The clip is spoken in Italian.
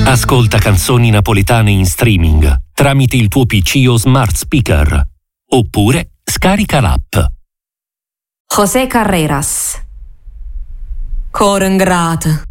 Ascolta canzoni napoletane in streaming tramite il tuo PC o smart speaker. Oppure scarica l'app. José Carreras. Cor ingrato.